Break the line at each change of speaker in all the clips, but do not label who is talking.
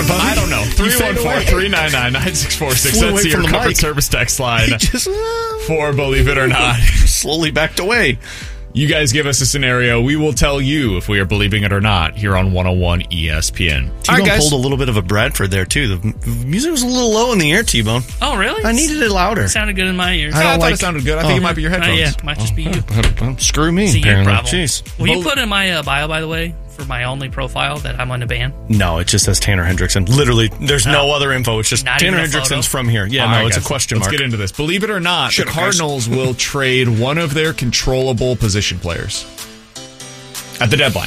I don't know. 314-399-9646. That's your covered service text line for Believe It or Not.
Slowly backed away.
You guys give us a scenario. We will tell you if we are believing it or not here on 101 ESPN.
T-Bone pulled a little bit of a Bradford there, too. The music was a little low in the air, T-Bone.
Oh, really?
I needed it louder.
It sounded good in my ears.
I thought it sounded good. I think it might be your headphones.
Yeah, might just be you.
Screw me,
it's
apparently.
Jeez. Will you put in my bio, by the way, for my only profile that I'm on a band?
No, it just says Tanner Hendrickson. Literally, there's no other info. It's just Tanner Hendrickson's from here. Yeah, no, it's a question mark.
Let's get into this. Believe it or not, the Cardinals will trade one of their controllable position players at the deadline.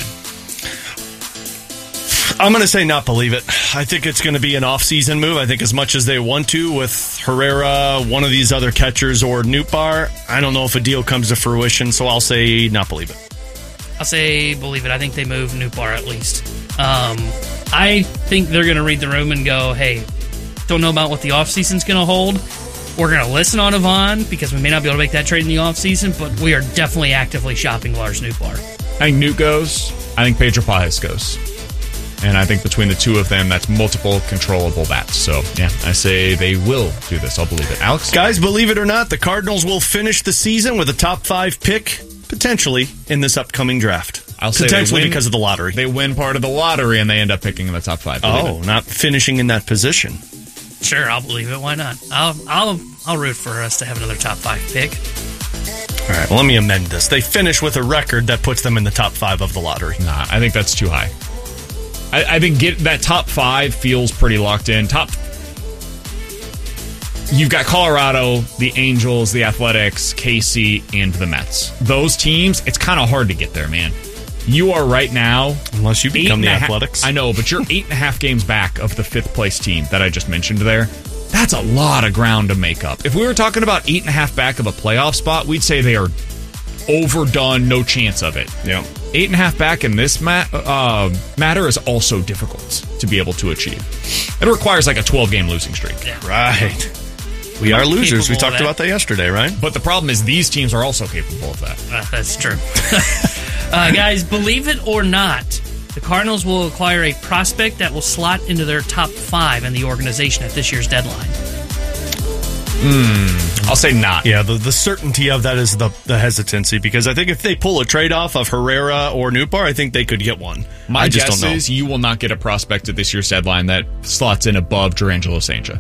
I'm going to say not believe it. I think it's going to be an off-season move. I think as much as they want to with Herrera, one of these other catchers, or Nootbaar, I don't know if a deal comes to fruition, so I'll say not believe it.
I'll say believe it. I think they move Nootbaar at least. I think they're going to read the room and go, hey, don't know about what the offseason's going to hold. We're going to listen on Ivan because we may not be able to make that trade in the offseason, but we are definitely actively shopping Lars Nootbaar.
I think Newt goes. I think Pedro Pages goes. And I think between the two of them, that's multiple controllable bats. So, yeah, I say they will do this. I'll believe it. Alex?
Guys, believe it or not, the Cardinals will finish the season with a top 5 pick, potentially, in this upcoming draft.
I'll say
potentially because of the lottery.
They win part of the lottery, and they end up picking in the top 5.
Not finishing in that position.
Sure, I'll believe it. Why not? I'll root for us to have another top 5 pick.
All right, well, let me amend this. They finish with a record that puts them in the top 5 of the lottery.
Nah, I think that's too high. I think that top 5 feels pretty locked in. You've got Colorado, the Angels, the Athletics, KC, and the Mets. Those teams, it's kind of hard to get there, man. You are right now...
Unless you become the Athletics.
I know, but you're 8.5 games back of the 5th place team that I just mentioned there. That's a lot of ground to make up. If we were talking about 8.5 back of a playoff spot, we'd say they are overdone, no chance of it.
Yeah.
8.5 back in this matter is also difficult to be able to achieve. It requires like a 12-game losing streak.
Yeah.
Right. We are losers. We talked about that yesterday, right?
But the problem is these teams are also capable of that.
That's true. Guys, believe it or not, the Cardinals will acquire a prospect that will slot into their top 5 in the organization at this year's deadline.
I'll say not.
Yeah, the certainty of that is the hesitancy, because I think if they pull a trade off of Herrera or Nootbaar, I think they could get one.
My guess is you will not get a prospect at this year's deadline that slots in above Durangelo St.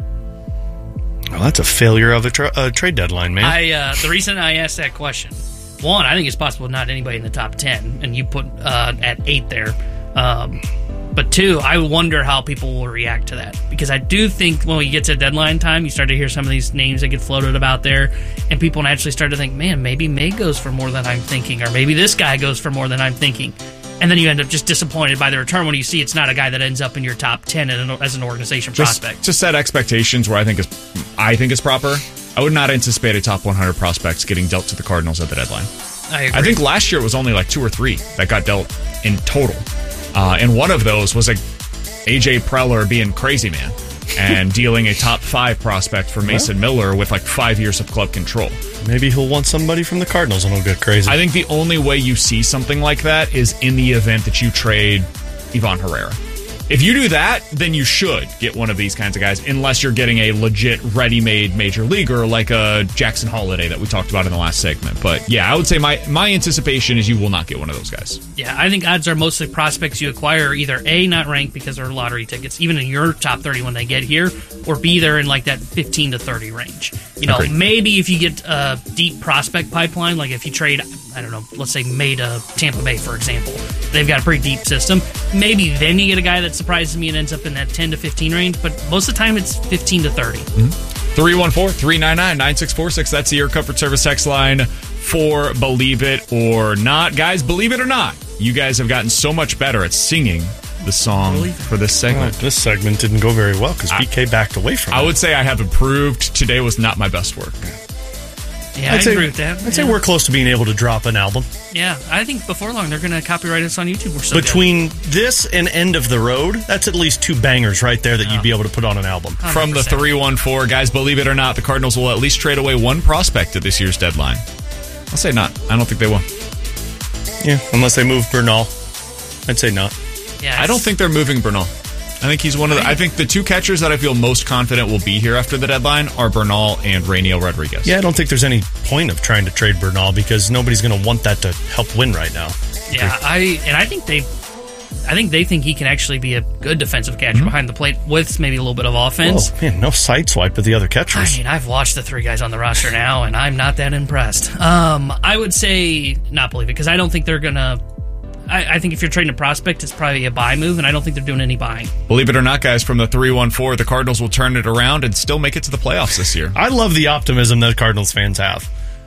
Well, that's a failure of a trade deadline, man.
The reason I asked that question, one, I think it's possible not anybody in the top 10, and you put at 8 there. But 2, I wonder how people will react to that. Because I do think when we get to deadline time, you start to hear some of these names that get floated about there, and people naturally start to think, man, maybe May goes for more than I'm thinking, or maybe this guy goes for more than I'm thinking. And then you end up just disappointed by the return when you see it's not a guy that ends up in your top 10 as an organization prospect.
Just set expectations where I think is proper. I would not anticipate a top 100 prospects getting dealt to the Cardinals at the deadline.
I agree.
I think last year it was only like 2 or 3 that got dealt in total. And one of those was A.J. Preller being crazy man and dealing a top 5 prospect for Mason Miller with like 5 years of club control.
Maybe he'll want somebody from the Cardinals and he'll get crazy.
I think the only way you see something like that is in the event that you trade Ivan Herrera. If you do that, then you should get one of these kinds of guys, unless you're getting a legit ready-made major leaguer like a Jackson Holiday that we talked about in the last segment. But yeah, I would say my anticipation is you will not get one of those guys.
Yeah, I think odds are most of the prospects you acquire are either A, not ranked because they're lottery tickets, even in your top 30 when they get here, or B, they're in like that 15 to 30 range. You know, maybe if you get a deep prospect pipeline, like if you trade, I don't know, let's say May to Tampa Bay, for example. They've got a pretty deep system. Maybe then you get a guy that surprises me and ends up in that 10 to 15 range, but most of the time it's 15 to 30.
314-399-9646. That's the Air Comfort Service text line for Believe It or Not. Guys, believe it or not, you guys have gotten so much better at singing the song for this segment.
This segment didn't go very well because BK backed away from it.
I would say I have improved. Today was not my best work.
Yeah, I agree with that.
I'd say we're close to being able to drop an album.
Yeah, I think before long they're going to copyright us on YouTube. We're so
Between this and End of the Road, that's at least 2 bangers right there that you'd be able to put on an album.
100%.
From the 314, guys, believe it or not, the Cardinals will at least trade away one prospect at this year's deadline. I'll say not. I don't think they will.
Yeah, unless they move Bernal. I'd say not.
Yeah,
I don't think they're moving Bernal. I think he's one of the. I think the two catchers that I feel most confident will be here after the deadline are Bernal and Rainiel Rodriguez.
Yeah, I don't think there's any point of trying to trade Bernal because nobody's going to want that to help win right now.
Yeah, I think they think he can actually be a good defensive catcher behind the plate with maybe a little bit of offense.
Whoa, man, no sideswipe with the other catchers.
I mean, I've watched the three guys on the roster now, and I'm not that impressed. I would say not believe it because I don't think they're gonna. I think if you're trading a prospect, it's probably a buy move, and I don't think they're doing any buying.
Believe it or not, guys, from the 3-1-4, the Cardinals will turn it around and still make it to the playoffs this year.
I love the optimism that Cardinals fans have.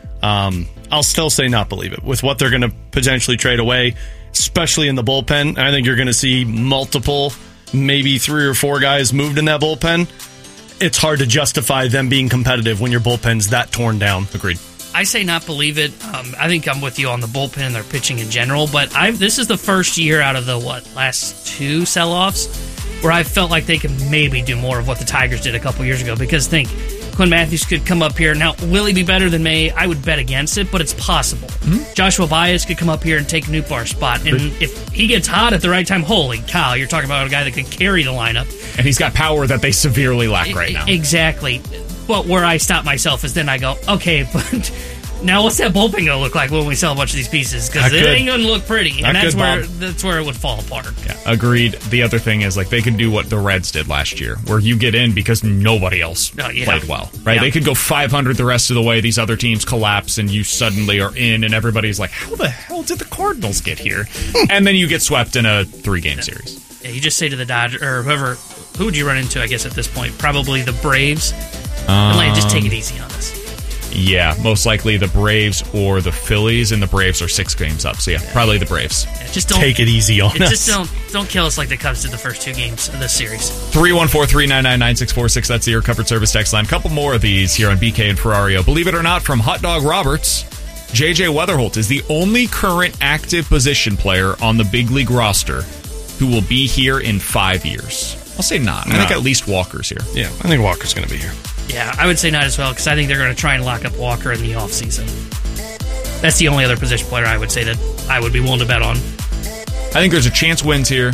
I'll still say not believe it. With what they're going to potentially trade away, especially in the bullpen, I think you're going to see multiple, maybe 3 or 4 guys moved in that bullpen. It's hard to justify them being competitive when your bullpen's that torn down.
Agreed.
I say not believe it. I think I'm with you on the bullpen and their pitching in general, but this is the first year out of the last 2 sell-offs where I felt like they could maybe do more of what the Tigers did a couple years ago. Because think, Quinn Matthews could come up here. Now, will he be better than May? I would bet against it, but it's possible. Joshua Baez could come up here and take Nootbaar's spot, and if he gets hot at the right time, holy cow, you're talking about a guy that can carry the lineup.
And he's got power that they severely lack right now.
Exactly. But where I stop myself is then I go, okay, but now what's that bullpen going to look like when we sell a bunch of these pieces? Because it ain't going to look pretty. And that's where it would fall apart.
Yeah, agreed. The other thing is, like, they could do what the Reds did last year, where you get in because nobody else played well, right? Yeah. They could go 500 the rest of the way. These other teams collapse, and you suddenly are in, and everybody's like, how the hell did the Cardinals get here? And then you get swept in a 3-game series.
Yeah, you just say to the Dodgers, or whoever, who would you run into, I guess, at this point? Probably the Braves. Just take it easy on us.
Yeah, most likely the Braves or the Phillies, and the Braves are 6 games up. So yeah, probably the Braves.
Yeah, just don't
take it easy on us.
Just don't kill us like the Cubs did the first 2 games of this series.
314-399-9646. That's the Your Covered Service text line. Couple more of these here on BK and Ferrario. Believe it or not, from Hot Dog Roberts, JJ Weatherholt is the only current active position player on the big league roster who will be here in 5 years. I'll say not. I think at least Walker's here.
Yeah, I think Walker's going to be here.
Yeah, I would say not as well, because I think they're going to try and lock up Walker in the offseason. That's the only other position player I would say that I would be willing to bet on.
I think there's a chance Wynn's here.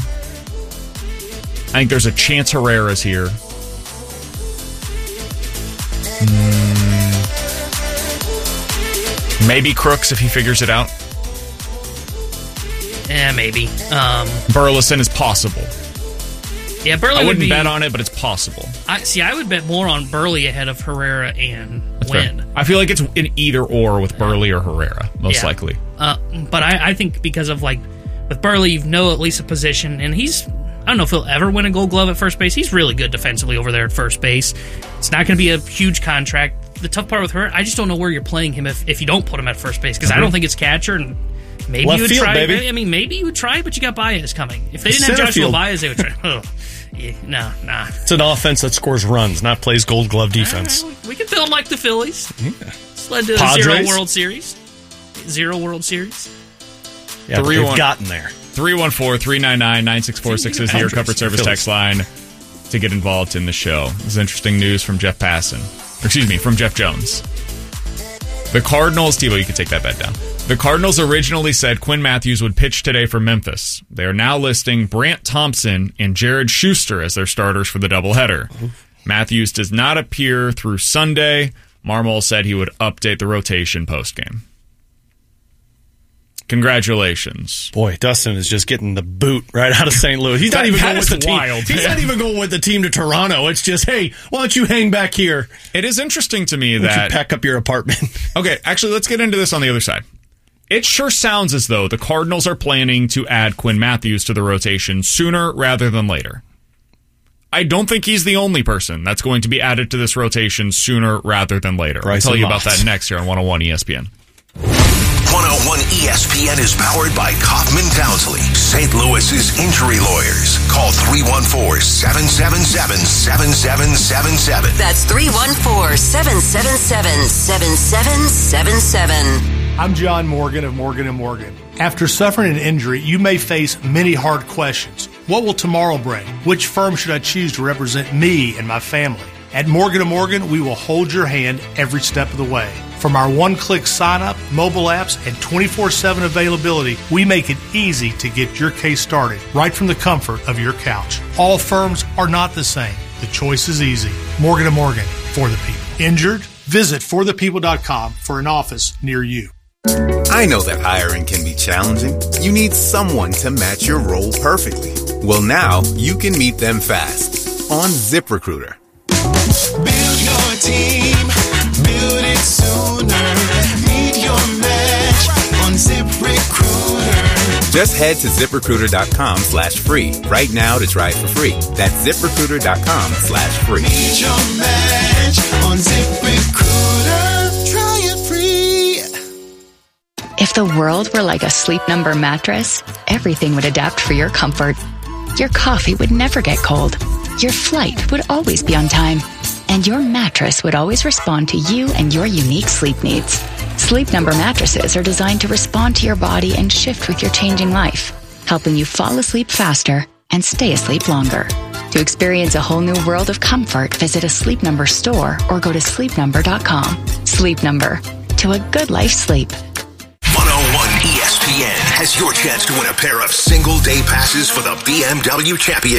I think there's a chance Herrera's here. Maybe Crooks if he figures it out.
Yeah, maybe.
Burleson is possible.
Yeah, Burley
I wouldn't bet on it, but it's possible.
I would bet more on Burley ahead of Herrera and Wynn.
I feel like it's an either or with Burley or Herrera, most likely.
But I think because of, like, with Burley, you know at least a position, and I don't know if he'll ever win a Gold Glove at first base. He's really good defensively over there at first base. It's not going to be a huge contract. The tough part with Herrera, I just don't know where you're playing him if you don't put him at first base, because I don't think it's catcher, and maybe
left
you would
field,
try.
Baby.
I mean, maybe you would try, but you got Baez coming. If they didn't have Joshua
field.
Baez, they would try. Yeah, nah.
It's an offense that scores runs, not plays Gold Glove defense.
We can build like the Phillies.
Yeah.
It's led to
Padres.
0 World Series. 0 World Series.
Yeah, they've gotten there.
314-399-9646 is your covered service text line to get involved in the show. This is interesting news from Jeff from Jeff Jones. The Cardinals, Tebow, you can take that bet down. The Cardinals originally said Quinn Matthews would pitch today for Memphis. They are now listing Brant Thompson and Jared Schuster as their starters for the doubleheader. Matthews does not appear through Sunday. Marmol said he would update the rotation postgame. Congratulations.
Boy, Dustin is just getting the boot right out of St. Louis. He's not even going with the team. He's not even going with the team to Toronto. It's just, hey, why don't you hang back here?
It is interesting to me
why
that...
don't you pack up your apartment?
Okay, actually, let's get into this on the other side. It sure sounds as though the Cardinals are planning to add Quinn Matthews to the rotation sooner rather than later. I don't think he's the only person that's going to be added to this rotation sooner rather than later. I'll tell you about that next here on 101 ESPN.
101 ESPN is powered by Kaufman Townsley, St. Louis's injury lawyers. Call 314-777-7777.
That's 314-777-7777.
I'm John Morgan of Morgan & Morgan. After suffering an injury, you may face many hard questions. What will tomorrow bring? Which firm should I choose to represent me and my family? At Morgan & Morgan, we will hold your hand every step of the way. From our one-click sign-up, mobile apps, and 24/7 availability, we make it easy to get your case started right from the comfort of your couch. All firms are not the same. The choice is easy. Morgan & Morgan, for the people. Injured? Visit forthepeople.com for an office near you.
I know that hiring can be challenging. You need someone to match your role perfectly. Well, now you can meet them fast on ZipRecruiter.
Build your team, build it sooner. Meet your match on ZipRecruiter.
Just head to ZipRecruiter.com/free right now to try it for free. That's ZipRecruiter.com/free.
Meet your match on ZipRecruiter. Try it free.
If the world were like a Sleep Number mattress, everything would adapt for your comfort. Your coffee would never get cold. Your flight would always be on time. And your mattress would always respond to you and your unique sleep needs. Sleep Number mattresses are designed to respond to your body and shift with your changing life, helping you fall asleep faster and stay asleep longer. To experience a whole new world of comfort, visit a Sleep Number store or go to sleepnumber.com. Sleep Number. To a good life sleep.
101 ESPN has your chance to win a pair of single-day passes for the BMW Championship.